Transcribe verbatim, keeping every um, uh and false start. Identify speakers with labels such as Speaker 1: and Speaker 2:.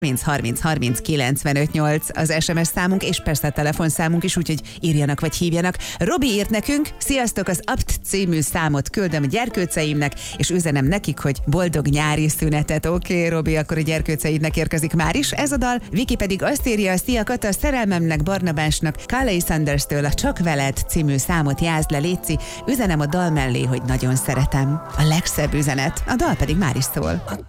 Speaker 1: harminc harminc harminc kilencvenöt nyolc az es em es számunk, és persze a telefonszámunk is, úgyhogy írjanak vagy hívjanak. Robi írt nekünk: sziasztok, az Apt című számot küldöm a gyerkőceimnek, és üzenem nekik, hogy boldog nyári szünetet. Oké, okay, Robi, akkor a gyerkőceidnek érkezik már is ez a dal. Viki pedig azt írja: szia Kata, a szerelmemnek, Barnabásnak Carly Sanderstől a Csak veled című számot jázd le, léci. Üzenem a dal mellé, hogy nagyon szeretem. A legszebb üzenet. A dal pedig már is szól.